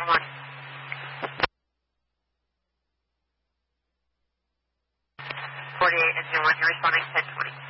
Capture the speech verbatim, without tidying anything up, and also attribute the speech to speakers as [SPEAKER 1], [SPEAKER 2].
[SPEAKER 1] seven one. forty-eight and zero one, you're responding ten twenty.